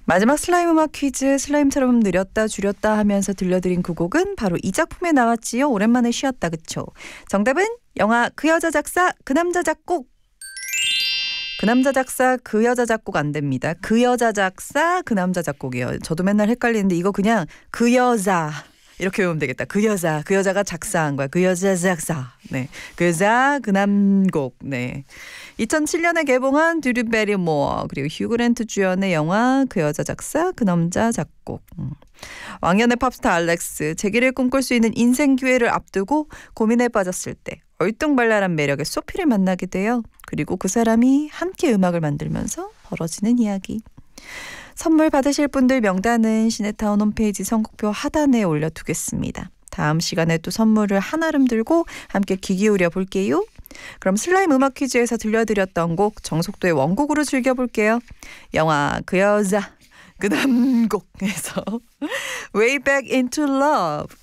마지막 슬라임 음악 퀴즈, 슬라임처럼 느렸다 줄였다 하면서 들려드린 그 곡은 바로 이 작품에 나왔지요. 오랜만에 쉬었다, 그쵸? 정답은 영화 그 여자 작사 그 남자 작곡. 그 남자 작사 그 여자 작곡 안 됩니다. 그 여자 작사 그 남자 작곡이에요. 저도 맨날 헷갈리는데 이거 그냥 그 여자 이렇게 외우면 되겠다. 그 여자가 작사한 거야. 그 여자 작사. 네, 그 여자 그 남곡. 네, 2007년에 개봉한 드류 베리모어 그리고 휴 그랜트 주연의 영화 그 여자 작사 그 남자 작곡. 왕년의 팝스타 알렉스, 재기를 꿈꿀 수 있는 인생 기회를 앞두고 고민에 빠졌을 때 얼뚱발랄한 매력의 소피를 만나게 돼요. 그리고 그 사람이 함께 음악을 만들면서 벌어지는 이야기. 선물 받으실 분들 명단은 시네타운 홈페이지 선곡표 하단에 올려두겠습니다. 다음 시간에 또 선물을 한아름 들고 함께 귀 기울여 볼게요. 그럼 슬라임 음악 퀴즈에서 들려드렸던 곡 정속도의 원곡으로 즐겨볼게요. 영화 그 여자 그 남곡에서 Way Back Into Love.